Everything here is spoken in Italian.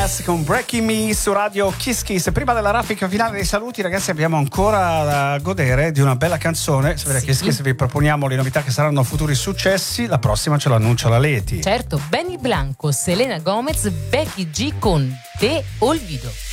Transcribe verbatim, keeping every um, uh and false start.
Gomez con Breaking Me su Radio Kiss Kiss. Prima della raffica finale dei saluti, ragazzi, abbiamo ancora da godere di una bella canzone. Sapete, sì. Kiss Kiss vi proponiamo le novità che saranno futuri successi. La prossima ce l'annuncia la Leti. Certo, Benny Blanco, Selena Gomez, Becky G con Te Olvido.